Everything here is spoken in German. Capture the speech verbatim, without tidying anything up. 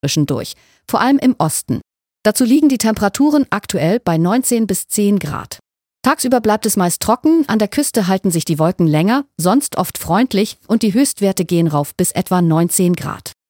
zwischendurch, vor allem im Osten. Dazu liegen die Temperaturen aktuell bei neunzehn bis zehn Grad. Tagsüber bleibt es meist trocken, an der Küste halten sich die Wolken länger, sonst oft freundlich und die Höchstwerte gehen rauf bis etwa neunzehn Grad.